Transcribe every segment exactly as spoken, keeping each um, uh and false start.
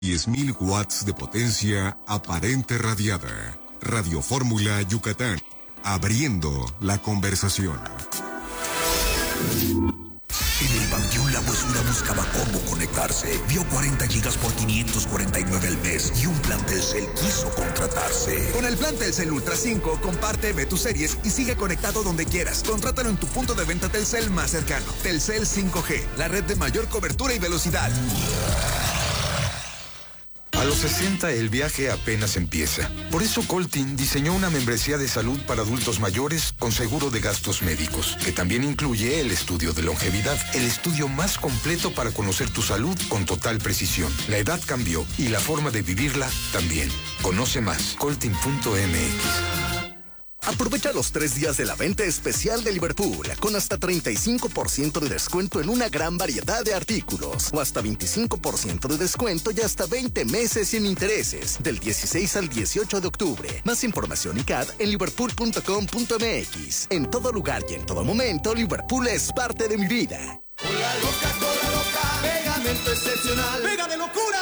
diez mil watts de potencia aparente radiada. Radio Fórmula Yucatán, abriendo la conversación. En el Panteón La Huesura buscaba cómo conectarse. Vio cuarenta gigas por quinientos cuarenta y nueve al mes y un plan Telcel quiso contratarse. Con el plan Telcel Ultra cinco, comparte, ve tus series y sigue conectado donde quieras. Contrátalo en tu punto de venta Telcel más cercano. Telcel cinco G, la red de mayor cobertura y velocidad. A los sesenta el viaje apenas empieza. Por eso Coltin diseñó una membresía de salud para adultos mayores con seguro de gastos médicos, que también incluye el estudio de longevidad, el estudio más completo para conocer tu salud con total precisión. La edad cambió y la forma de vivirla también. Conoce más, coltin punto m x. Aprovecha los tres días de la venta especial de Liverpool, con hasta treinta y cinco por ciento de descuento en una gran variedad de artículos, o hasta veinticinco por ciento de descuento y hasta veinte meses sin intereses, del dieciséis al dieciocho de octubre. Más información y C A D en liverpool punto com punto m x. En todo lugar y en todo momento, Liverpool es parte de mi vida. Cola loca, cola loca, pegamento excepcional, pega de locura.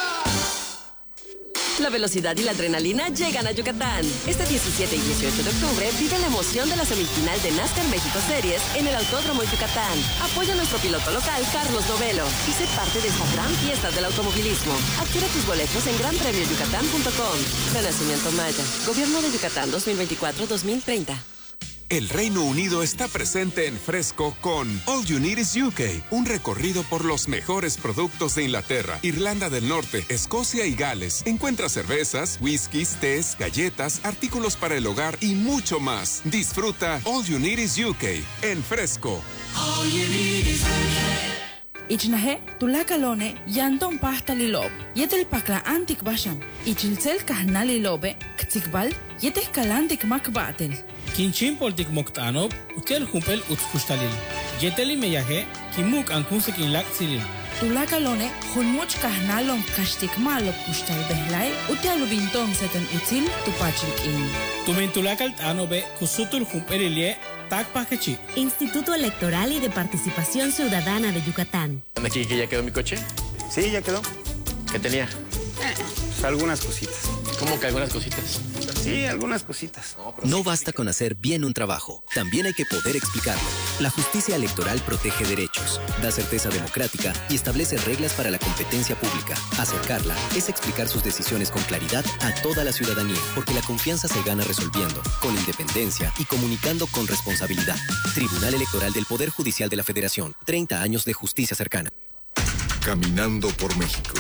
La velocidad y la adrenalina llegan a Yucatán. Este diecisiete y dieciocho de octubre vive la emoción de la semifinal de NASCAR México Series en el Autódromo Yucatán. Apoya a nuestro piloto local, Carlos Novelo, y sé parte de esta gran fiesta del automovilismo. Adquiere tus boletos en gran premio yucatán punto com. Renacimiento Maya. Gobierno de Yucatán dos mil veinticuatro a dos mil treinta. El Reino Unido está presente en Fresco con All You Need Is U K, un recorrido por los mejores productos de Inglaterra, Irlanda del Norte, Escocia y Gales. Encuentra cervezas, whiskies, tés, galletas, artículos para el hogar y mucho más. Disfruta All You Need Is U K en Fresco. All You Need Is U K. Ichnahe, tulakalone, yanton pasta lilob, yetel pakla antik bashan, ichilsel kahna lilobe, ktikbal, yetes kalantik makbatel. Kinchin poltik moktanob, utel humpel utskustalil. Yeteli meyaje, kimuk ankun sekin lak silil. Tulakalone, hulmuch kahnalon kashtik malo kustal behlai, utel binton seten util tupachik in. Tumen tulakal tanobe, kusutul humpelilie, tak pakechi. Instituto Electoral y de Participación Ciudadana de Yucatán. ¿Aquí que ya quedó mi coche? Sí, ya quedó. ¿Qué tenía? Eh, pues algunas cositas. ¿Cómo que algunas cositas? Sí, algunas cositas. No, no basta con hacer bien un trabajo, también hay que poder explicarlo. La justicia electoral protege derechos, da certeza democrática y establece reglas para la competencia pública. Acercarla es explicar sus decisiones con claridad a toda la ciudadanía, porque la confianza se gana resolviendo, con independencia y comunicando con responsabilidad. Tribunal Electoral del Poder Judicial de la Federación, treinta años de justicia cercana. Caminando por México.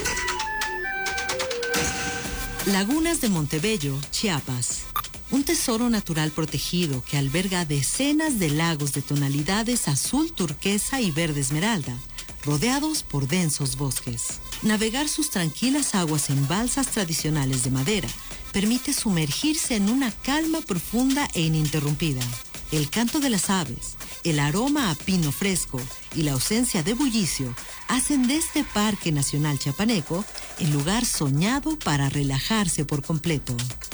Lagunas de Montebello, Chiapas. Un tesoro natural protegido que alberga decenas de lagos de tonalidades azul turquesa y verde esmeralda, rodeados por densos bosques. Navegar sus tranquilas aguas en balsas tradicionales de madera permite sumergirse en una calma profunda e ininterrumpida. El canto de las aves, el aroma a pino fresco y la ausencia de bullicio hacen de este Parque Nacional Chiapaneco el lugar soñado para relajarse por completo.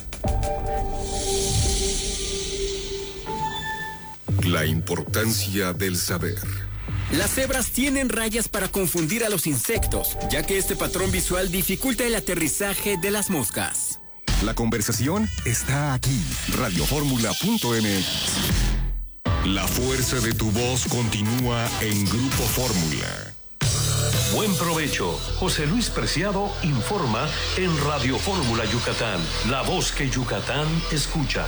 La importancia del saber. Las cebras tienen rayas para confundir a los insectos, ya que este patrón visual dificulta el aterrizaje de las moscas. La conversación está aquí. radio fórmula punto m x. La fuerza de tu voz continúa en Grupo Fórmula. Buen provecho. José Luis Preciado informa en Radio Fórmula Yucatán, la voz que Yucatán escucha.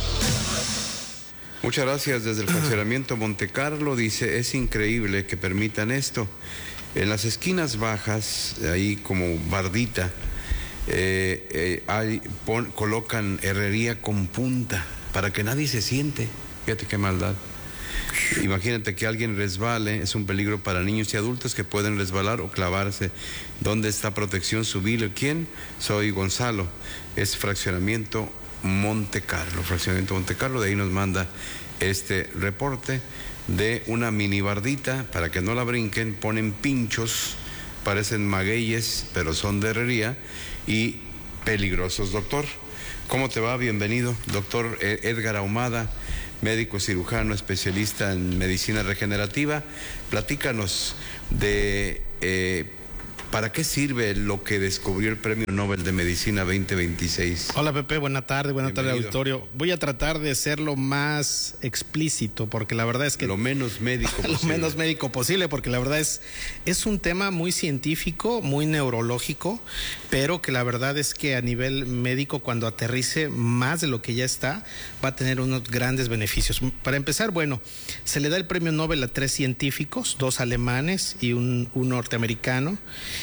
Muchas gracias. Desde el fraccionamiento Monte Carlo dice, es increíble que permitan esto. En las esquinas bajas, ahí como bardita, eh, eh, hay, pon, colocan herrería con punta para que nadie se siente. Fíjate qué maldad. Imagínate que alguien resbale, es un peligro para niños y adultos que pueden resbalar o clavarse. ¿Dónde está protección civil? ¿Quién? Soy Gonzalo, es fraccionamiento Monte Carlo, fraccionamiento Monte Carlo, de ahí nos manda este reporte de una mini bardita, para que no la brinquen, ponen pinchos, parecen magueyes, pero son de herrería y peligrosos. Doctor, ¿cómo te va? Bienvenido, doctor Edgar Ahumada, médico cirujano, especialista en medicina regenerativa. Platícanos de eh, ¿Para qué sirve lo que descubrió el Premio Nobel de Medicina veinte veintiséis? Hola Pepe, buena tarde, buena tarde Bienvenido. auditorio. Voy a tratar de ser lo más explícito porque la verdad es que... Lo menos médico posible. Lo menos médico posible porque la verdad es, es un tema muy científico, muy neurológico, pero que la verdad es que a nivel médico cuando aterrice más de lo que ya está, va a tener unos grandes beneficios. Para empezar, bueno, se le da el Premio Nobel a tres científicos, dos alemanes y un, un norteamericano.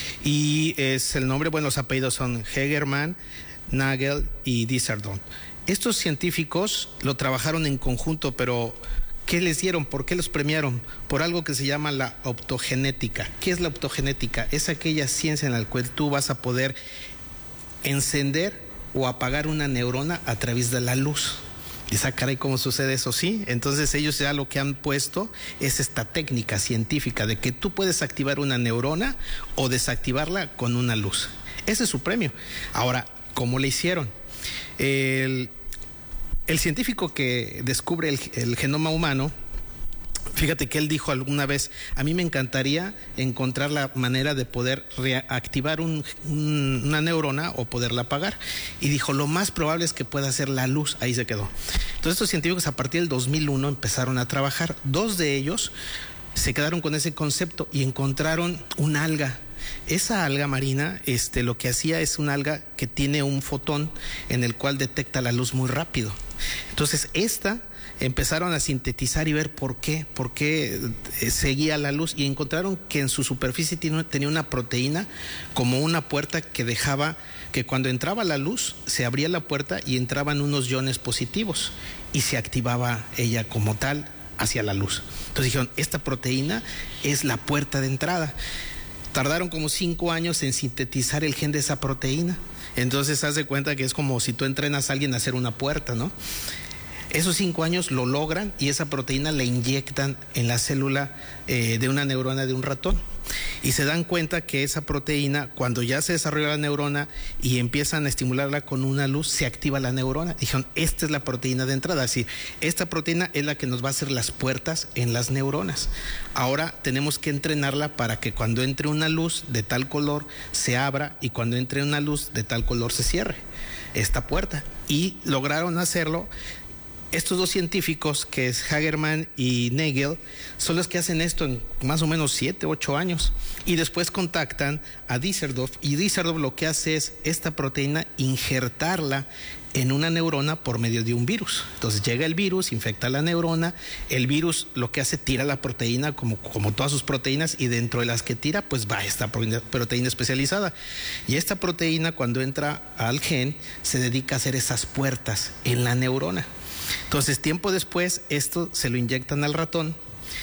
Y es el nombre, bueno, los apellidos son Hegerman, Nagel y Disserdorf. Estos científicos lo trabajaron en conjunto, pero ¿qué les dieron? ¿Por qué los premiaron? Por algo que se llama la optogenética. ¿Qué es la optogenética? Es aquella ciencia en la cual tú vas a poder encender o apagar una neurona a través de la luz. Y esa caray, ¿cómo sucede eso? Sí, entonces ellos ya lo que han puesto es esta técnica científica de que tú puedes activar una neurona o desactivarla con una luz. Ese es su premio. Ahora, ¿cómo le hicieron? El, el científico que descubre el, el genoma humano, fíjate que él dijo alguna vez, a mí me encantaría encontrar la manera de poder reactivar un, un, una neurona o poderla apagar. Y dijo, lo más probable es que pueda ser la luz. Ahí se quedó. Entonces estos científicos a partir del dos mil uno empezaron a trabajar. Dos de ellos se quedaron con ese concepto y encontraron un alga. Esa alga marina, este, lo que hacía es una alga que tiene un fotón en el cual detecta la luz muy rápido. Entonces esta... empezaron a sintetizar y ver por qué, por qué seguía la luz y encontraron que en su superficie tenía una proteína como una puerta que dejaba que cuando entraba la luz se abría la puerta y entraban unos iones positivos y se activaba ella como tal hacia la luz. Entonces dijeron, esta proteína es la puerta de entrada. Tardaron como cinco años en sintetizar el gen de esa proteína. Entonces haz de cuenta que es como si tú entrenas a alguien a hacer una puerta, ¿no? Esos cinco años lo logran y esa proteína la inyectan en la célula eh, de una neurona de un ratón. Y se dan cuenta que esa proteína, cuando ya se desarrolla la neurona y empiezan a estimularla con una luz, se activa la neurona. Dijeron, esta es la proteína de entrada. Así, esta proteína es la que nos va a hacer las puertas en las neuronas. Ahora tenemos que entrenarla para que cuando entre una luz de tal color se abra y cuando entre una luz de tal color se cierre esta puerta. Y lograron hacerlo. Estos dos científicos, que es Hagerman y Nagel, son los que hacen esto en más o menos siete, ocho años. Y después contactan a Disserdorf. Y Disserdorf lo que hace es esta proteína injertarla en una neurona por medio de un virus. Entonces llega el virus, infecta la neurona. El virus lo que hace, tira la proteína como, como todas sus proteínas. Y dentro de las que tira, pues va esta proteína especializada. Y esta proteína, cuando entra al gen, se dedica a hacer esas puertas en la neurona. Entonces, tiempo después, esto se lo inyectan al ratón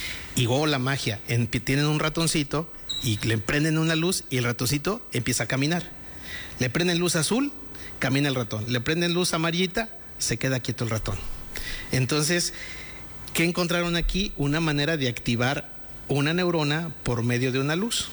y luego la magia, en, tienen un ratoncito y le prenden una luz y el ratoncito empieza a caminar. Le prenden luz azul, camina el ratón. Le prenden luz amarillita, se queda quieto el ratón. Entonces, ¿qué encontraron aquí? Una manera de activar una neurona por medio de una luz.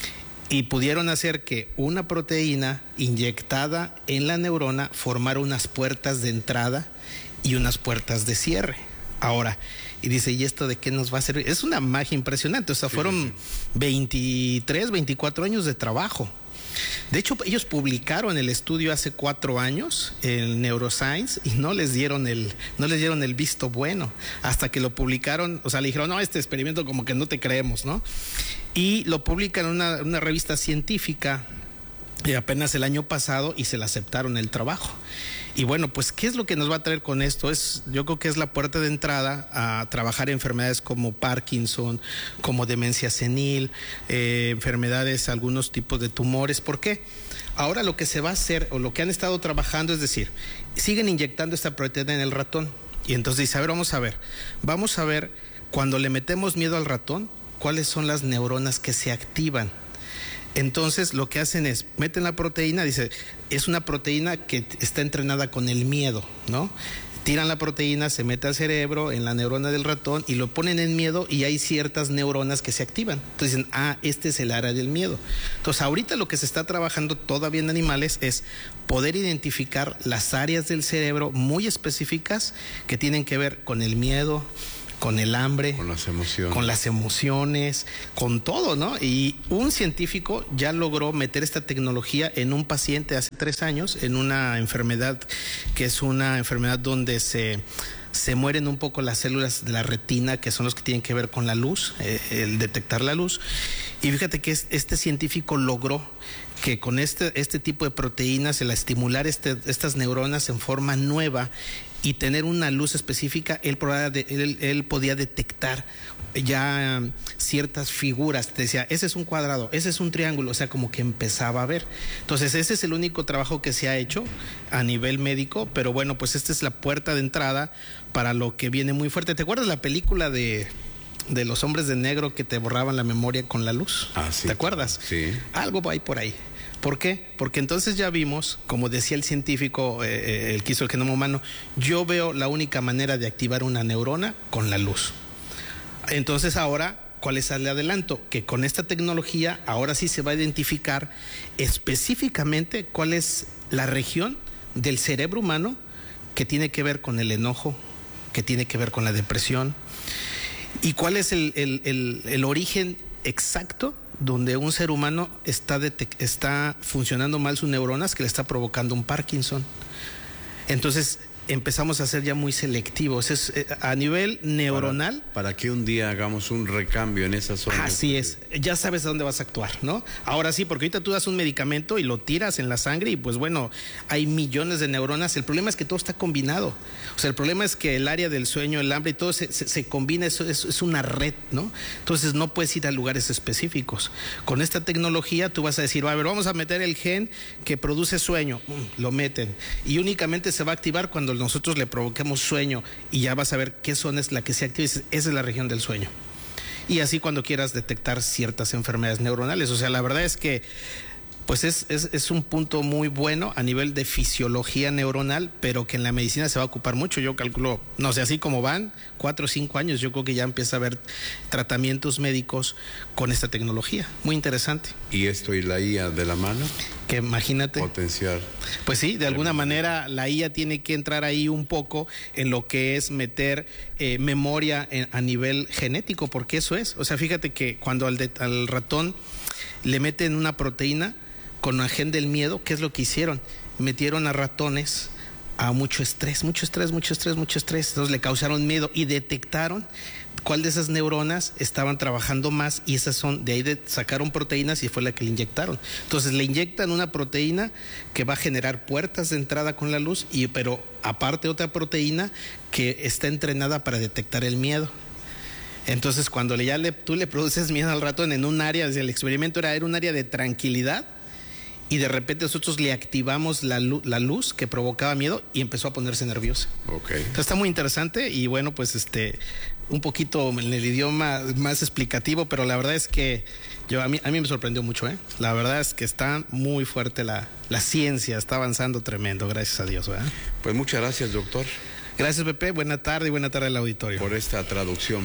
Y pudieron hacer que una proteína inyectada en la neurona formara unas puertas de entrada y unas puertas de cierre. Ahora, y dice, ¿y esto de qué nos va a servir? Es una magia impresionante. O sea, sí, fueron sí. veintitrés, veinticuatro años de trabajo. De hecho, ellos publicaron el estudio hace cuatro años en Neuroscience y no les dieron el, no les dieron el visto bueno hasta que lo publicaron. O sea, le dijeron, no, este experimento como que no te creemos, ¿no? Y lo publican en una, una revista científica eh, apenas el año pasado y se le aceptaron el trabajo. Y bueno, pues, ¿qué es lo que nos va a traer con esto? Es, yo creo que es la puerta de entrada a trabajar enfermedades como Parkinson, como demencia senil, eh, enfermedades, algunos tipos de tumores. ¿Por qué? Ahora lo que se va a hacer, o lo que han estado trabajando, es decir, siguen inyectando esta proteína en el ratón. Y entonces dice, a ver, vamos a ver, vamos a ver, cuando le metemos miedo al ratón, ¿cuáles son las neuronas que se activan? Entonces lo que hacen es, meten la proteína, dice, es una proteína que está entrenada con el miedo, ¿no? Tiran la proteína, se mete al cerebro, en la neurona del ratón y lo ponen en miedo y hay ciertas neuronas que se activan. Entonces dicen, ah, este es el área del miedo. Entonces ahorita lo que se está trabajando todavía en animales es poder identificar las áreas del cerebro muy específicas que tienen que ver con el miedo, con el hambre, con las emociones, con las emociones, con todo, ¿no? Y un científico ya logró meter esta tecnología en un paciente hace tres años, en una enfermedad que es una enfermedad donde se... se mueren un poco las células de la retina, que son los que tienen que ver con la luz, eh, el detectar la luz. Y fíjate que este científico logró que con este, este tipo de proteínas, el estimular este, estas neuronas en forma nueva y tener una luz específica, él, él, él podía detectar ya um, ciertas figuras. Te decía, ese es un cuadrado, ese es un triángulo, o sea, como que empezaba a ver. Entonces, ese es el único trabajo que se ha hecho a nivel médico, pero bueno, pues esta es la puerta de entrada para lo que viene muy fuerte. ¿Te acuerdas la película de, de los hombres de negro que te borraban la memoria con la luz? Ah, sí. ¿Te acuerdas? Sí. Algo va ahí por ahí. ¿Por qué? Porque entonces ya vimos, como decía el científico, eh, el que hizo el genoma humano, yo veo la única manera de activar una neurona con la luz. Entonces ahora, ¿cuál es el adelanto? Que con esta tecnología ahora sí se va a identificar específicamente cuál es la región del cerebro humano que tiene que ver con el enojo, que tiene que ver con la depresión, y cuál es el, el, el, el origen exacto donde un ser humano está, está funcionando mal sus neuronas, que le está provocando un Parkinson. Entonces empezamos a ser ya muy selectivos. Es, eh, a nivel neuronal. Para, para que un día hagamos un recambio en esa zona. Así es, ya sabes a dónde vas a actuar, ¿no? Ahora sí, porque ahorita tú das un medicamento y lo tiras en la sangre y pues bueno, hay millones de neuronas. El problema es que todo está combinado. O sea, el problema es que el área del sueño, el hambre y todo se, se, se combina, eso es, es una red, ¿no? Entonces no puedes ir a lugares específicos. Con esta tecnología tú vas a decir, a ver, vamos a meter el gen que produce sueño, lo meten, y únicamente se va a activar cuando nosotros le provoquemos sueño, y ya vas a ver qué zona es la que se activa, esa es la región del sueño. Y así cuando quieras detectar ciertas enfermedades neuronales. O sea, la verdad es que pues es, es, es un punto muy bueno a nivel de fisiología neuronal, pero que en la medicina se va a ocupar mucho. Yo calculo, no sé, así como van, cuatro o cinco años, yo creo que ya empieza a haber tratamientos médicos con esta tecnología. Muy interesante. ¿Y esto y la I A de la mano? Que imagínate. Potenciar. Pues sí, de alguna manera la I A tiene que entrar ahí un poco en lo que es meter eh, memoria en, a nivel genético, porque eso es. O sea, fíjate que cuando al, de, al ratón le meten una proteína con el gen del miedo, ¿qué es lo que hicieron? Metieron a ratones a mucho estrés, mucho estrés, mucho estrés, mucho estrés. Entonces le causaron miedo y detectaron cuál de esas neuronas estaban trabajando más, y esas son, de ahí de, sacaron proteínas y fue la que le inyectaron. Entonces le inyectan una proteína que va a generar puertas de entrada con la luz, y, pero aparte otra proteína que está entrenada para detectar el miedo. Entonces cuando le, ya le, tú le produces miedo al ratón en un área, el experimento era, era un área de tranquilidad, y de repente nosotros le activamos la luz, la luz que provocaba miedo, y empezó a ponerse nerviosa. Okay. Entonces está muy interesante, y bueno, pues este un poquito en el idioma más explicativo, pero la verdad es que yo a mí, a mí me sorprendió mucho, ¿eh? La verdad es que está muy fuerte la, la ciencia, está avanzando tremendo, gracias a Dios, ¿verdad? Pues muchas gracias, doctor. Gracias, Pepe, buena tarde y buena tarde al auditorio. Por esta traducción.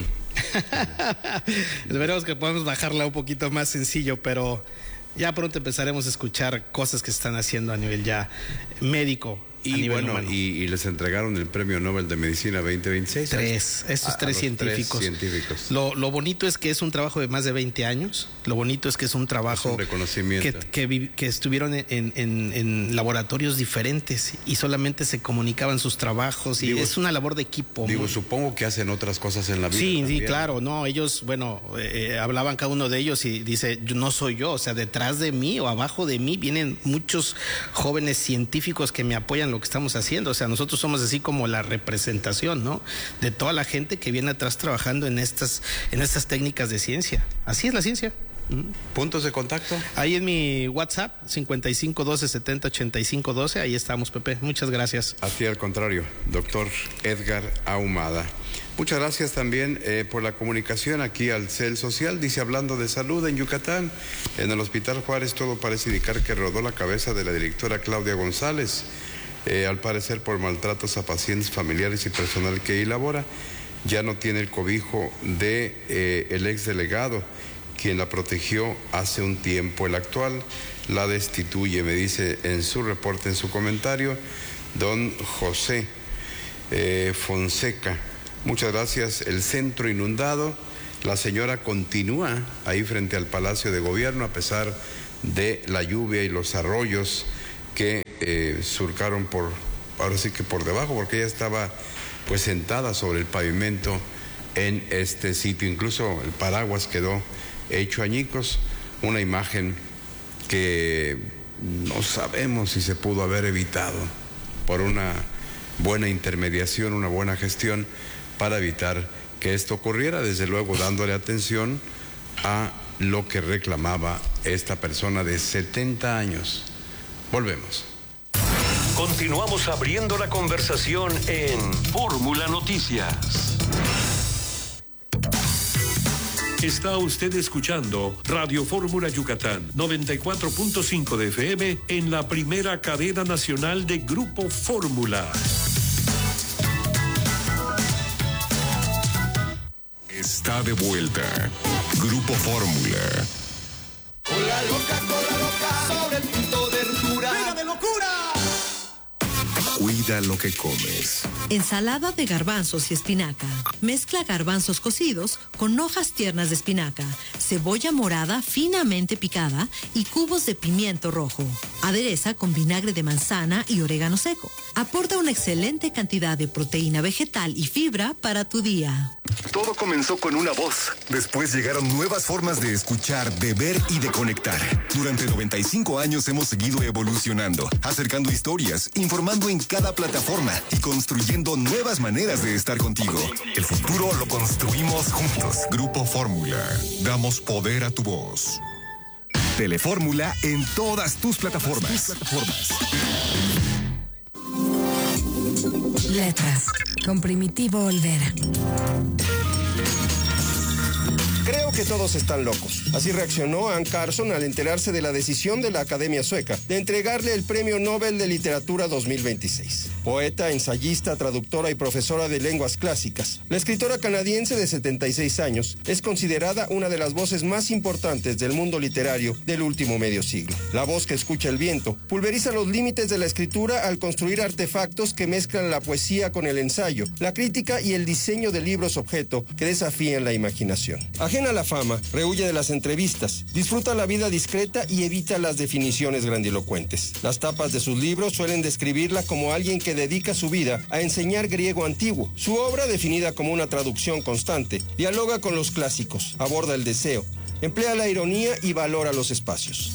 Esperemos que podamos bajarla un poquito más sencillo, pero ya pronto empezaremos a escuchar cosas que se están haciendo a nivel ya médico. Y bueno, y, y les entregaron el Premio Nobel de Medicina veinte veintiséis. Tres, estos a, tres, a científicos. tres científicos. Lo, lo bonito es que es un trabajo de más de veinte años. Lo bonito es que es un trabajo es un reconocimiento. Que, que, que estuvieron en, en, en laboratorios diferentes y solamente se comunicaban sus trabajos, y digo, es una labor de equipo. Digo, ¿no? Supongo que hacen otras cosas en la vida. Sí, también. sí, claro. No, ellos, bueno, eh, hablaban cada uno de ellos y dice, yo no soy yo, o sea, detrás de mí o abajo de mí vienen muchos jóvenes científicos que me apoyan lo que estamos haciendo. O sea, nosotros somos así como la representación, ¿no?, de toda la gente que viene atrás trabajando en estas, en estas técnicas de ciencia. Así es la ciencia. ¿Puntos de contacto? Ahí en mi WhatsApp, cincuenta y cinco doce setenta ochenta y cinco doce, ahí estamos, Pepe. Muchas gracias. A ti al contrario, doctor Edgar Ahumada. Muchas gracias también eh, por la comunicación aquí al C E L Social. Dice, hablando de salud en Yucatán, en el Hospital Juárez todo parece indicar que rodó la cabeza de la directora Claudia González. Eh, al parecer por maltratos a pacientes, familiares y personal que ahí labora. Ya no tiene el cobijo de eh, el exdelegado, quien la protegió hace un tiempo. El actual la destituye, me dice en su reporte, en su comentario, don José eh, Fonseca. Muchas gracias. El centro inundado. La señora continúa ahí frente al Palacio de Gobierno a pesar de la lluvia y los arroyos que eh, surcaron por, ahora sí que por debajo, porque ella estaba pues sentada sobre el pavimento en este sitio. Incluso el paraguas quedó hecho añicos. Una imagen que no sabemos si se pudo haber evitado por una buena intermediación, una buena gestión para evitar que esto ocurriera, desde luego dándole atención a lo que reclamaba esta persona de setenta años. Volvemos. Continuamos abriendo la conversación en Fórmula Noticias. Está usted escuchando Radio Fórmula Yucatán, noventa y cuatro punto cinco de F M en la primera cadena nacional de Grupo Fórmula. Está de vuelta Grupo Fórmula. Cola loca, cola loca, sobre el punto de ruptura. ¡Venga de locura! Cuida lo que comes. Ensalada de garbanzos y espinaca. Mezcla garbanzos cocidos con hojas tiernas de espinaca, cebolla morada finamente picada y cubos de pimiento rojo. Adereza con vinagre de manzana y orégano seco. Aporta una excelente cantidad de proteína vegetal y fibra para tu día. Todo comenzó con una voz. Después llegaron nuevas formas de escuchar, de ver y de conectar. Durante noventa y cinco años hemos seguido evolucionando, acercando historias, informando en cada plataforma y construyendo nuevas maneras de estar contigo. El futuro lo construimos juntos. Grupo Fórmula. Damos poder a tu voz. Telefórmula en todas tus plataformas. Tus plataformas. Letras, con Primitivo Olvera. Creo que todos están locos. Así reaccionó Anne Carson al enterarse de la decisión de la Academia Sueca de entregarle el Premio Nobel de Literatura dos mil veintiséis. Poeta, ensayista, traductora y profesora de lenguas clásicas, la escritora canadiense de setenta y seis años es considerada una de las voces más importantes del mundo literario del último medio siglo. La voz que escucha el viento pulveriza los límites de la escritura al construir artefactos que mezclan la poesía con el ensayo, la crítica y el diseño de libros objeto que desafían la imaginación. Ajena a la fama, rehuye de las entrevistas, disfruta la vida discreta y evita las definiciones grandilocuentes. Las tapas de sus libros suelen describirla como alguien que dedica su vida a enseñar griego antiguo. Su obra, definida como una traducción constante, dialoga con los clásicos, aborda el deseo, emplea la ironía y valora los espacios.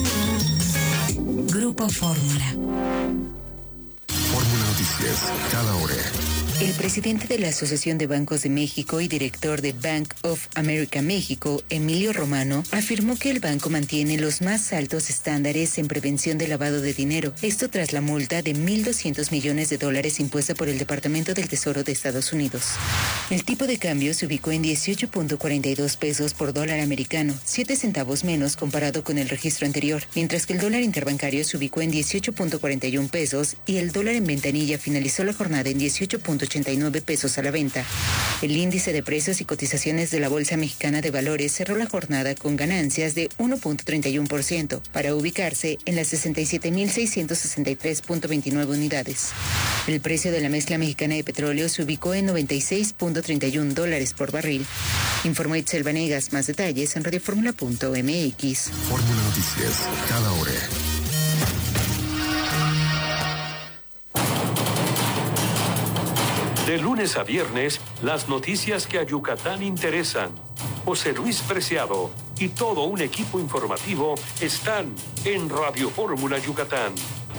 Grupo Fórmula. Fórmula Noticias, cada hora. El presidente de la Asociación de Bancos de México y director de Bank of America México, Emilio Romano, afirmó que el banco mantiene los más altos estándares en prevención de lavado de dinero. Esto tras la multa de mil doscientos millones de dólares impuesta por el Departamento del Tesoro de Estados Unidos. El tipo de cambio se ubicó en dieciocho punto cuarenta y dos pesos por dólar americano, siete centavos menos comparado con el registro anterior, mientras que el dólar interbancario se ubicó en dieciocho punto cuarenta y un pesos y el dólar en ventanilla finalizó la jornada en dieciocho punto ochenta y nueve pesos a la venta. El índice de precios y cotizaciones de la Bolsa Mexicana de Valores cerró la jornada con ganancias de uno punto treinta y uno por ciento para ubicarse en las sesenta y siete mil seiscientos sesenta y tres punto veintinueve unidades. El precio de la mezcla mexicana de petróleo se ubicó en noventa y seis punto treinta y uno dólares por barril. Informó Itzel Vanegas. Más detalles en radioformula punto m x. Fórmula Noticias, cada hora. De lunes a viernes, las noticias que a Yucatán interesan. José Luis Preciado y todo un equipo informativo están en Radio Fórmula Yucatán.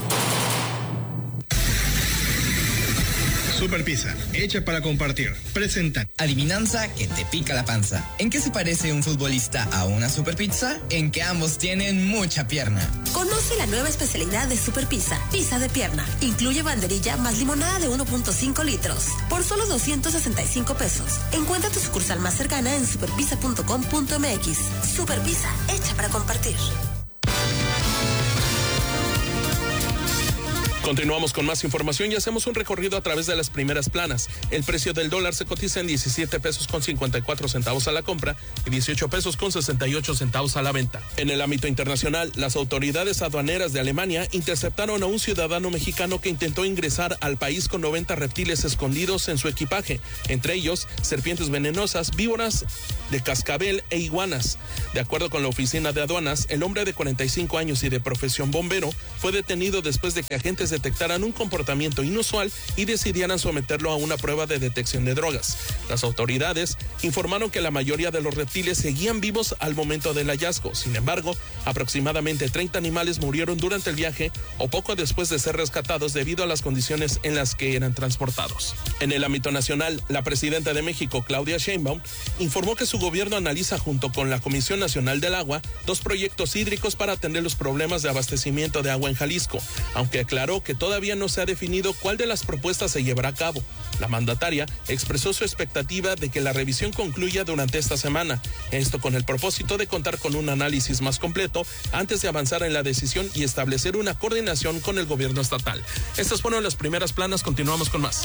Super Pizza, hecha para compartir. Presenta. Adivinanza que te pica la panza. ¿En qué se parece un futbolista a una Super Pizza? En que ambos tienen mucha pierna. Conoce la nueva especialidad de Super Pizza, pizza de pierna. Incluye banderilla más limonada de uno punto cinco litros. Por solo doscientos sesenta y cinco pesos. Encuentra tu sucursal más cercana en superpizza punto com punto m x. Super Pizza, hecha para compartir. Continuamos con más información y hacemos un recorrido a través de las primeras planas. El precio del dólar se cotiza en diecisiete pesos con cincuenta y cuatro centavos a la compra y dieciocho pesos con sesenta y ocho centavos a la venta. En el ámbito internacional, las autoridades aduaneras de Alemania interceptaron a un ciudadano mexicano que intentó ingresar al país con noventa reptiles escondidos en su equipaje, entre ellos serpientes venenosas, víboras de cascabel e iguanas. De acuerdo con la oficina de aduanas, el hombre de cuarenta y cinco años y de profesión bombero fue detenido después de que agentes detectaran un comportamiento inusual y decidieran someterlo a una prueba de detección de drogas. Las autoridades informaron que la mayoría de los reptiles seguían vivos al momento del hallazgo. Sin embargo, aproximadamente treinta animales murieron durante el viaje o poco después de ser rescatados debido a las condiciones en las que eran transportados. En el ámbito nacional, la presidenta de México, Claudia Sheinbaum, informó que su gobierno analiza junto con la Comisión Nacional del Agua dos proyectos hídricos para atender los problemas de abastecimiento de agua en Jalisco, aunque aclaró que todavía no se ha definido cuál de las propuestas se llevará a cabo. La mandataria expresó su expectativa de que la revisión concluya durante esta semana, esto con el propósito de contar con un análisis más completo antes de avanzar en la decisión y establecer una coordinación con el gobierno estatal. Estas fueron las primeras planas, continuamos con más.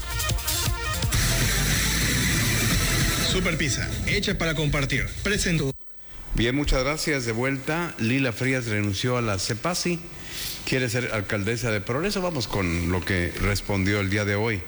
Super Pizza, hecha para compartir. Presento. Bien, muchas gracias. De vuelta, Lila Frías renunció a la CEPASI. Quiere ser alcaldesa de Progreso. Vamos con lo que respondió el día de hoy.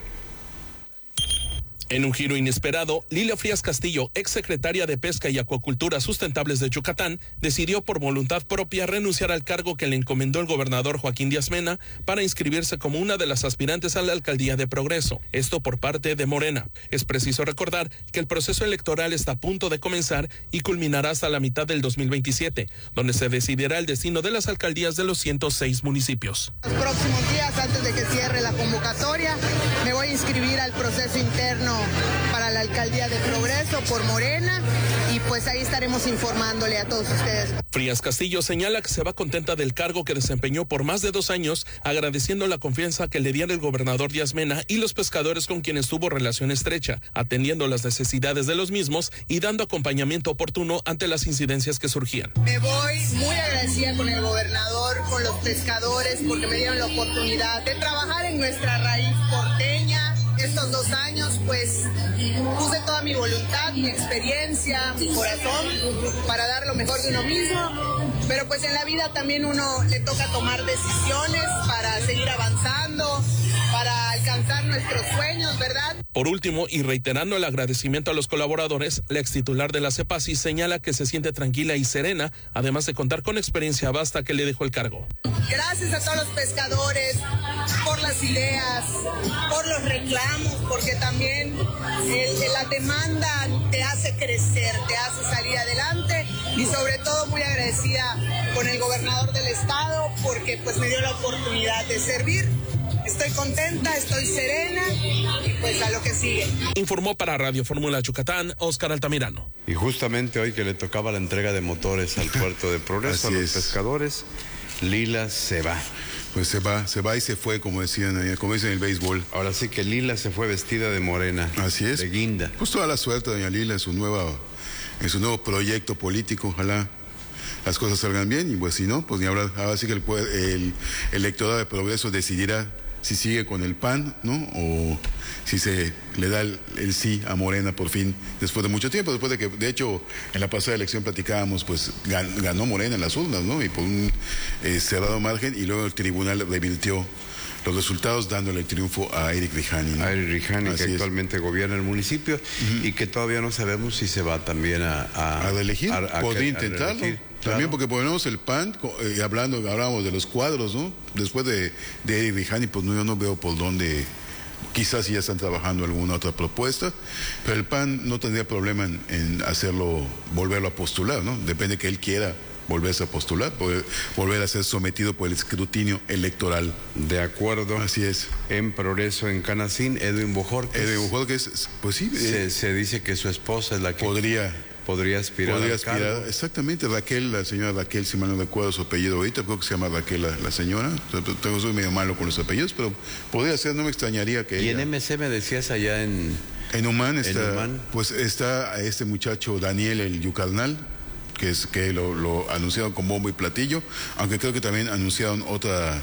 En un giro inesperado, Lila Frías Castillo, exsecretaria de Pesca y Acuacultura Sustentables de Yucatán, decidió por voluntad propia renunciar al cargo que le encomendó el gobernador Joaquín Díaz Mena para inscribirse como una de las aspirantes a la alcaldía de Progreso, esto por parte de Morena. Es preciso recordar que el proceso electoral está a punto de comenzar y culminará hasta la mitad del dos mil veintisiete, donde se decidirá el destino de las alcaldías de los ciento seis municipios. Los próximos días, antes de que cierre la convocatoria, me voy a inscribir al proceso interno para la alcaldía de Progreso por Morena y pues ahí estaremos informándole a todos ustedes. Frías Castillo señala que se va contenta del cargo que desempeñó por más de dos años, agradeciendo la confianza que le diera el gobernador Díaz Mena y los pescadores con quienes tuvo relación estrecha, atendiendo las necesidades de los mismos y dando acompañamiento oportuno ante las incidencias que surgían. Me voy muy agradecida con el gobernador, con los pescadores, porque me dieron la oportunidad de trabajar en nuestra raíz porteña. Estos dos años, pues, puse toda mi voluntad, mi experiencia, mi corazón para dar lo mejor de uno mismo. Pero pues en la vida también uno le toca tomar decisiones para seguir avanzando, para alcanzar nuestros sueños, ¿verdad? Por último, y reiterando el agradecimiento a los colaboradores, la extitular de la CEPASI señala que se siente tranquila y serena, además de contar con experiencia vasta que le dejó el cargo. Gracias a todos los pescadores por las ideas, por los reclamos, porque también el, la demanda te hace crecer, te hace salir adelante y sobre todo muy agradecida con el gobernador del estado porque pues me dio la oportunidad de servir. Estoy contenta, estoy serena y pues a lo que sigue. Informó para Radio Fórmula Yucatán, Óscar Altamirano. Y justamente hoy que le tocaba la entrega de motores al puerto de Progreso a los es. pescadores, Lila se va. Pues se va, se va y se fue, como decían, como dicen en el béisbol. Ahora sí que Lila se fue vestida de morena. Así es. De guinda. Pues toda la suerte, doña Lila, en su nueva, en su nuevo proyecto político, ojalá las cosas salgan bien, y pues si no, pues ni habrá, ahora sí que el, el electorado de Progreso decidirá si sigue con el P A N, ¿no? O si se le da el, el sí a Morena por fin, después de mucho tiempo, después de que, de hecho, en la pasada elección platicábamos, pues gan, ganó Morena en las urnas, ¿no? Y por un eh, cerrado margen, y luego el tribunal revirtió los resultados dándole el triunfo a Eric Rijani, ¿no? A Eric Rijani, que actualmente es. gobierna el municipio, uh-huh. y que todavía no sabemos si se va también a... A, a reelegir, a, a, podría intentarlo. Reelegir. También porque ponemos el P A N, eh, hablando, hablábamos de los cuadros, ¿no? Después de, de Eric Rijani, pues no, yo no veo por dónde, quizás ya están trabajando alguna otra propuesta, pero el P A N no tendría problema en, en hacerlo, volverlo a postular, ¿no? Depende que él quiera volverse a postular, poder, volver a ser sometido por el escrutinio electoral. De acuerdo. Así es. En Progreso, en Canacín, Edwin Bojorquez. Edwin Bojorquez, pues sí. Se, eh, se dice que su esposa es la que... Podría... Podría aspirar Podría al aspirar, cargo. Exactamente, Raquel, la señora Raquel, si mal no recuerdo su apellido ahorita, creo que se llama Raquel la, la señora. Tengo, soy medio malo con los apellidos, pero podría ser, no me extrañaría que Y ella... en M C me decías allá en... En Humán está, en Humán. pues está este muchacho Daniel el Yucarnal, que es que lo, lo anunciaron con bombo y platillo, aunque creo que también anunciaron otra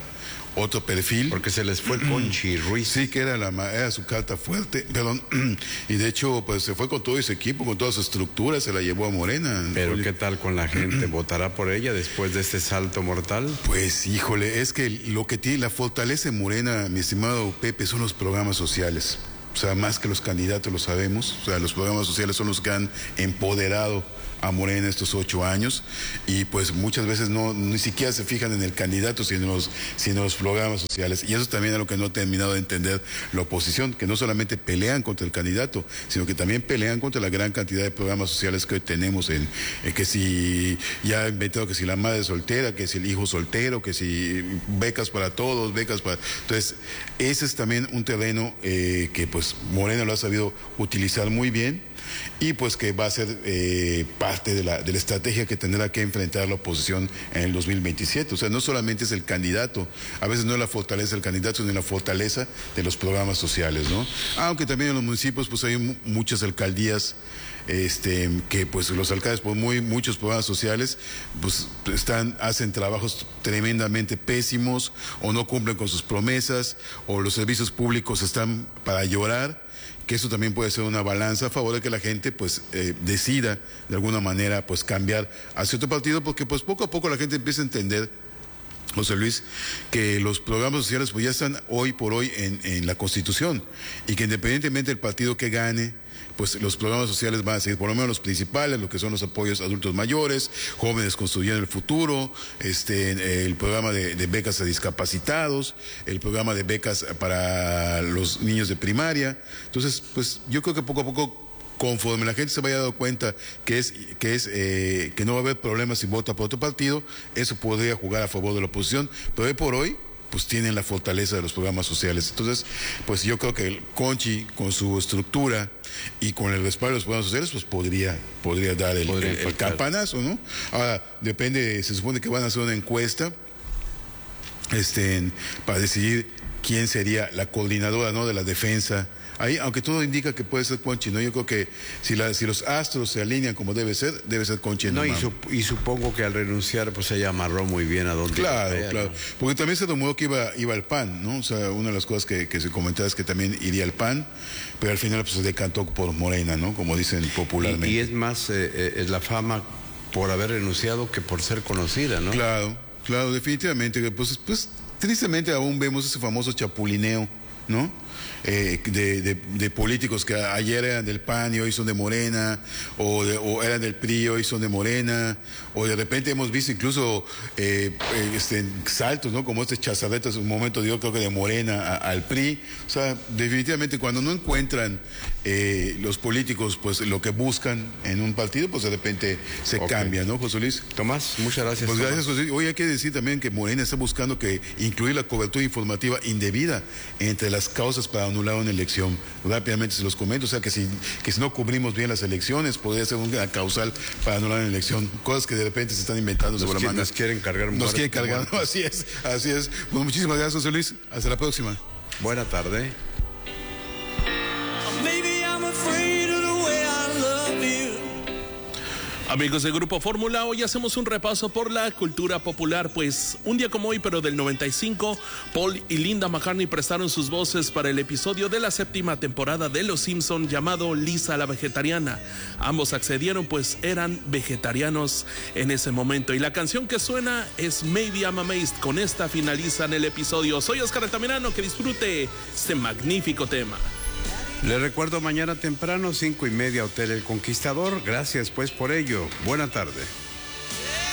otro perfil. Porque se les fue Conchi Ruiz. Sí, que era, la, era su carta fuerte, perdón, y de hecho pues se fue con todo ese equipo, con toda su estructura, se la llevó a Morena. Pero Oye. ¿qué tal con la gente? ¿Votará por ella después de este salto mortal? Pues híjole, es que lo que tiene la fortaleza en Morena, mi estimado Pepe, son los programas sociales. O sea, más que los candidatos lo sabemos, o sea, los programas sociales son los que han empoderado a Morena estos ocho años y pues muchas veces no ni siquiera se fijan en el candidato sino en los, sino en los programas sociales, y eso también es lo que no ha terminado de entender la oposición, que no solamente pelean contra el candidato, sino que también pelean contra la gran cantidad de programas sociales que hoy tenemos, en, en que si ya ha inventado que si la madre soltera, que si el hijo soltero, que si becas para todos, becas para... Entonces ese es también un terreno eh, que pues Morena lo ha sabido utilizar muy bien, y pues que va a ser eh, parte de la, de la estrategia que tendrá que enfrentar la oposición en el dos mil veintisiete. O sea, no solamente es el candidato, a veces no es la fortaleza del candidato, sino la fortaleza de los programas sociales, ¿no? Aunque también en los municipios pues hay muchas alcaldías Este, que pues los alcaldes por muy muchos programas sociales pues están hacen trabajos tremendamente pésimos, o no cumplen con sus promesas, o los servicios públicos están para llorar, que eso también puede ser una balanza a favor de que la gente pues eh, decida de alguna manera pues cambiar hacia otro partido, porque pues poco a poco la gente empieza a entender, José Luis, que los programas sociales pues ya están hoy por hoy en, en la Constitución, y que independientemente del partido que gane, pues los programas sociales van a seguir, por lo menos los principales, lo que son los apoyos a adultos mayores, jóvenes construyendo el futuro, este, el programa de, de becas a discapacitados, el programa de becas para los niños de primaria. Entonces, pues yo creo que poco a poco, conforme la gente se vaya dando cuenta que es que es eh, que no va a haber problemas si vota por otro partido, eso podría jugar a favor de la oposición, pero hoy por hoy pues tienen la fortaleza de los programas sociales. Entonces, pues yo creo que el Conchi, con su estructura y con el respaldo de los programas sociales, pues podría, podría dar el, podría el, el campanazo, ¿no? Ahora, depende, se supone que van a hacer una encuesta este, para decidir quién sería la coordinadora, ¿no?, de la defensa. Ahí, aunque todo indica que puede ser Conchi, ¿no? Yo creo que si, la, si los astros se alinean como debe ser, debe ser Conchi. No, y, su, y supongo que al renunciar, pues ella amarró muy bien a dónde Claro, iba, claro. ¿No? Porque también se rumoró que iba, iba al P A N, ¿no? O sea, una de las cosas que, que se comentaba es que también iría al P A N, pero al final pues se decantó por Morena, ¿no? Como dicen popularmente. Y, y es más, eh, es la fama por haber renunciado que por ser conocida, ¿no? Claro, claro, definitivamente. Pues, pues tristemente aún vemos ese famoso chapulineo, ¿no? Eh, de, de, de políticos que ayer eran del P A N y hoy son de Morena, o, de, o eran del P R I y hoy son de Morena, o de repente hemos visto incluso eh, este, saltos, ¿no? Como este Chazarreta, en un momento dio creo que de Morena a, al P R I. O sea, definitivamente cuando no encuentran eh, los políticos pues lo que buscan en un partido, pues de repente se okay. cambia, ¿no, José Luis? Tomás, muchas gracias. Pues Tomás. gracias, José Luis. Hoy hay que decir también que Morena está buscando que incluir la cobertura informativa indebida entre las causas para anular una elección. Rápidamente se los comento, o sea que si, que si no cubrimos bien las elecciones, podría ser una causal para anular una elección. Cosas que de repente se están inventando sobre la manga. Nos quieren cargar Nos quieren cargar, no, así es, así es. Bueno, muchísimas gracias, José Luis. Hasta la próxima. Buena tarde. Amigos del Grupo Fórmula, hoy hacemos un repaso por la cultura popular, pues un día como hoy, pero del noventa y cinco, Paul y Linda McCartney prestaron sus voces para el episodio de la séptima temporada de Los Simpson llamado Lisa la Vegetariana. Ambos accedieron, pues eran vegetarianos en ese momento. Y la canción que suena es Maybe I'm Amazed. Con esta finalizan el episodio. Soy Oscar Altamirano, que disfrute este magnífico tema. Les recuerdo mañana temprano, cinco y media, Hotel El Conquistador. Gracias pues por ello. Buena tarde.